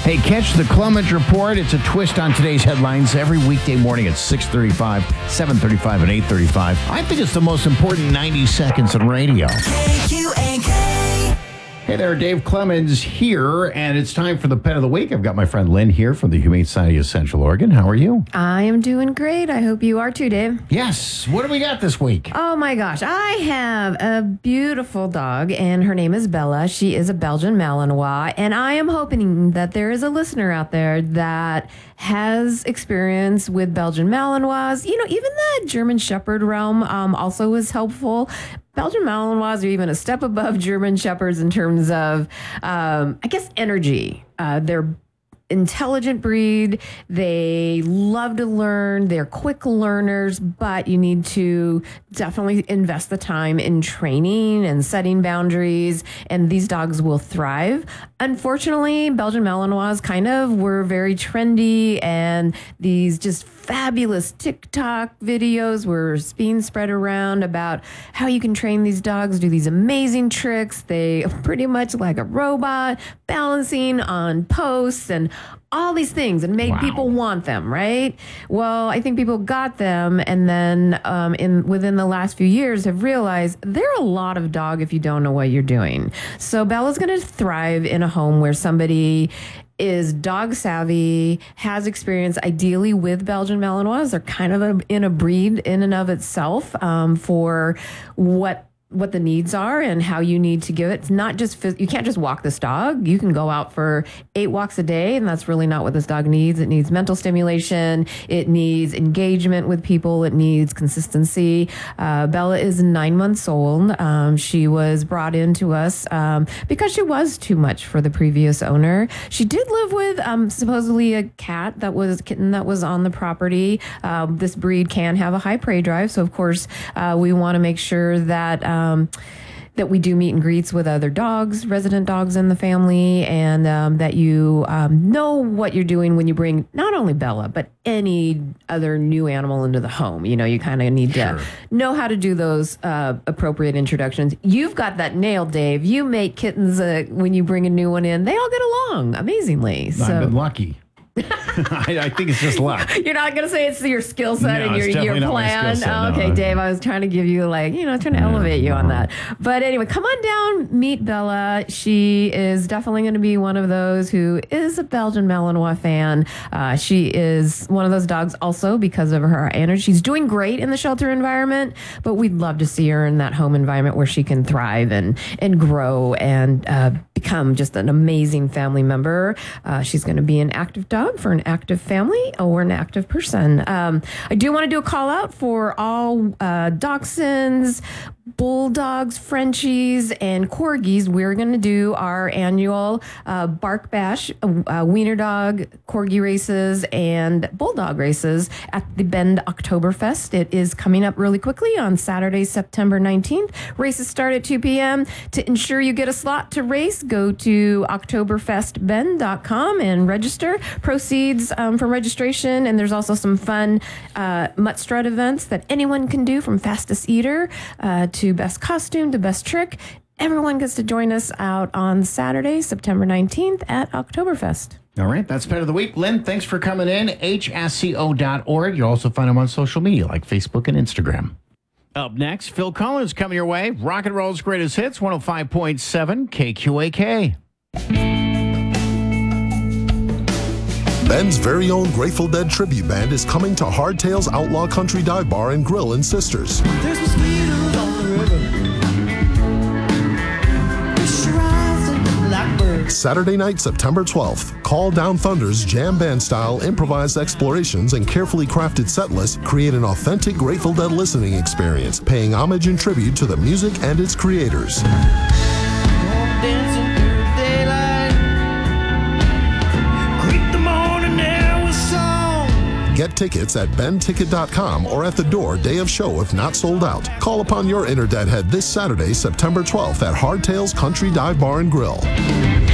Hey, catch the Clemens Report. It's a twist on today's headlines every weekday morning at 6:35, 7:35, and 8:35. I think it's the most important 90 seconds in radio. Hey there, Dave Clemens here, and it's time for the Pet of the Week. I've got my friend Lynn here from the Humane Society of Central Oregon. How are you? I am doing great. I hope you are too, Dave. Yes. What do we got this week? Oh my gosh. I have a beautiful dog, and her name is Bella. She is a Belgian Malinois, and I am hoping that there is a listener out there that has experience with Belgian Malinois. You know, even the German Shepherd realm also is helpful. Belgian Malinois are even a step above German Shepherds in terms of, energy. They're intelligent breed. They love to learn. They're quick learners, but you need to definitely invest the time in training and setting boundaries, and these dogs will thrive. Unfortunately, Belgian Malinois kind of were very trendy, and these just fabulous TikTok videos were being spread around about how you can train these dogs, do these amazing tricks. They are pretty much like a robot, balancing on posts and all these things, and made people want them, right? Well, I think people got them, and then within the last few years have realized they're a lot of dog if you don't know what you're doing. So Bella's going to thrive in a home where somebody is dog savvy, has experience ideally with Belgian Malinois. They're kind of in a breed in and of itself for what the needs are and how you need to give it. It's not just, you can't just walk this dog. You can go out for 8 walks a day, and that's really not what this dog needs. It needs mental stimulation. It needs engagement with people. It needs consistency. Bella is 9 months old. She was brought into us because she was too much for the previous owner. She did live with supposedly a kitten that was on the property. This breed can have a high prey drive. So of course, we want to make sure that that we do meet and greets with other dogs, resident dogs in the family, and that you know what you're doing when you bring not only Bella, but any other new animal into the home. You know, you kind of need to know how to do those appropriate introductions. You've got that nailed, Dave. You make kittens when you bring a new one in. They all get along amazingly. I've been lucky. I think it's just luck. You're not going to say it's your skill set and your plan. Okay, Dave, I was trying to give you trying to elevate you on that. But anyway, come on down, meet Bella. She is definitely going to be one of those who is a Belgian Malinois fan. She is one of those dogs also because of her energy. She's doing great in the shelter environment, but we'd love to see her in that home environment where she can thrive and grow and become just an amazing family member. She's going to be an active dog for an active family or an active person. I do want to do a call out for all dachshunds, bulldogs, Frenchies, and corgis. We're going to do our annual Bark Bash, wiener dog, corgi races, and bulldog races at the Bend Oktoberfest. It is coming up really quickly on Saturday, September 19th. Races start at 2 p.m. To ensure you get a slot to race, go to oktoberfestbend.com and register. Proceeds from registration, and there's also some fun mutt strut events that anyone can do, from fastest eater to best costume to best trick. Everyone gets to join us out on Saturday, September 19th at Oktoberfest. All right, that's Pet of the Week. Lynn, thanks for coming in. hsco.org. You'll also find them on social media like Facebook and Instagram. Up next, Phil Collins coming your way. Rock and Roll's Greatest Hits, 105.7 KQAK. Ben's very own Grateful Dead tribute band is coming to Hardtail's Outlaw Country Dive Bar and Grill in Sisters. There's mosquitoes on the river. Saturday night, September 12th. Call Down Thunder's jam band style improvised explorations and carefully crafted set lists create an authentic Grateful Dead listening experience, paying homage and tribute to the music and its creators. Get tickets at benticket.com or at the door day of show if not sold out. Call upon your inner deadhead this Saturday, September 12th at Hardtail's Country Dive Bar and Grill.